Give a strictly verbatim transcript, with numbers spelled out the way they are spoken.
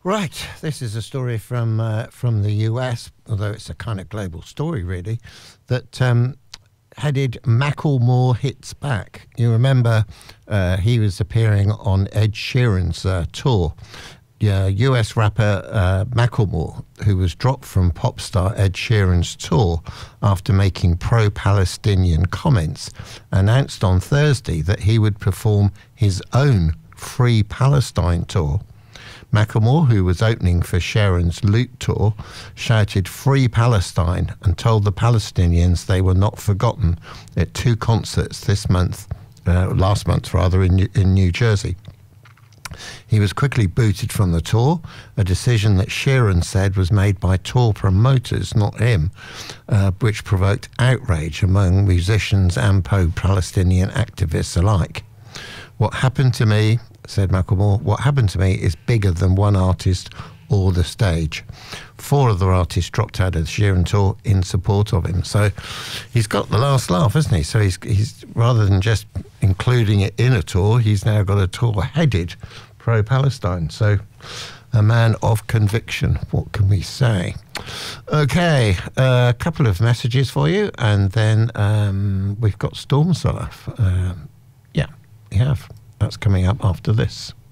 Right, this is a story from uh, from the U S, although it's a kind of global story, really, that um, headed Macklemore Hits Back. You remember uh, he was appearing on Ed Sheeran's uh, tour. Yeah, U S rapper uh, Macklemore, who was dropped from pop star Ed Sheeran's tour after making pro-Palestinian comments, announced on Thursday that he would perform his own Free Palestine tour. Macklemore, who was opening for Sharon's Loot tour, shouted "Free Palestine" and told the Palestinians they were not forgotten at two concerts this month, uh, last month rather, in New, in New Jersey. He was quickly booted from the tour, a decision that Sheeran said was made by tour promoters, not him, uh, which provoked outrage among musicians and pro-Palestinian activists alike. "What happened to me," said Macklemore, "what happened to me is bigger than one artist or the stage." Four other artists dropped out of the Sheeran tour in support of him. So he's got the last laugh, hasn't he? So he's, he's rather than just including it in a tour, he's now got a tour headed pro-Palestine. So a man of conviction, what can we say? Okay, a couple of messages for you, and then um, we've got Storm Cellar. Um, yeah, we have. That's coming up after this.